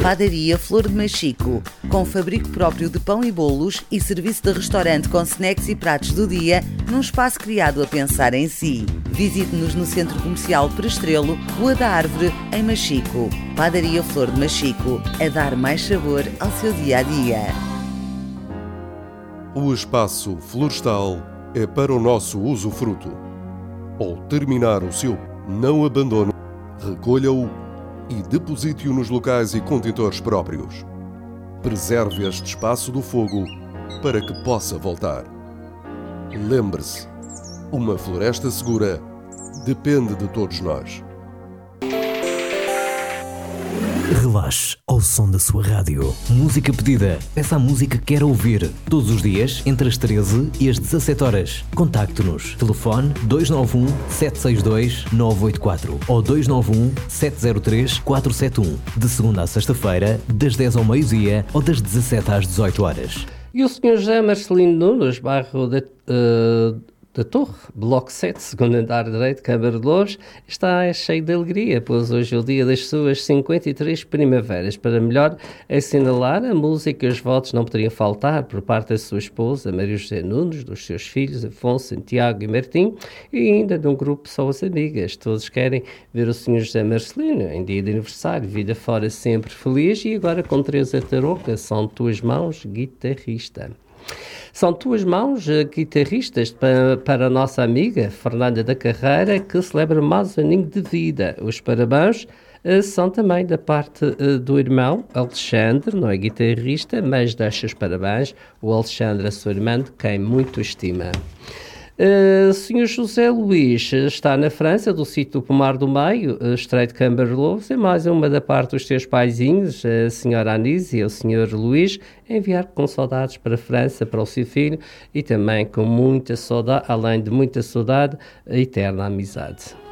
Padaria Flor de Machico, com fabrico próprio de pão e bolos e serviço de restaurante com snacks e pratos do dia, num espaço criado a pensar em si. Visite-nos no Centro Comercial Prestrelo, Rua da Árvore, em Machico. Padaria Flor de Machico, a dar mais sabor ao seu dia-a-dia. O espaço florestal é para o nosso usufruto. Ao terminar o seu não abandono, recolha-o e deposite-o nos locais e contentores próprios. Preserve este espaço do fogo para que possa voltar. Lembre-se, uma floresta segura depende de todos nós. Relaxe ao som da sua rádio. Música pedida. Peça a música que quer ouvir. Todos os dias, entre as 13 e as 17 horas. Contacte-nos. Telefone 291 762 984 ou 291 703 471. De segunda a sexta-feira, das 10 ao meio-dia ou das 17 às 18 horas. E o Sr. José Marcelino Nunes, bairro da Torre, Bloco 7, segundo andar direito, Câmara de Louros, está cheio de alegria, pois hoje é o dia das suas 53 primaveras. Para melhor assinalar, a música e os votos não poderiam faltar por parte da sua esposa, Maria José Nunes, dos seus filhos, Afonso, Santiago e Martim, e ainda de um grupo de pessoas amigas. Todos querem ver o Sr. José Marcelino em dia de aniversário, vida fora sempre feliz, e agora com Teresa Tarouca, São Tuas Mãos, guitarrista. São tuas mãos, guitarristas, para a nossa amiga Fernanda da Carreira, que celebra mais um aninho de vida. Os parabéns são também da parte do irmão Alexandre, não é guitarrista, mas deixa os parabéns o Alexandre, a sua irmã, de quem muito estima. Sr. José Luís está na França, do sítio do Pomar do Meio, Estreito de Câmara de Louros, e mais uma da parte dos seus paizinhos, a Sra. Anísia e o Sr. Luís, enviar com saudades para a França, para o seu filho, e também com muita saudade, além de muita saudade, a eterna amizade.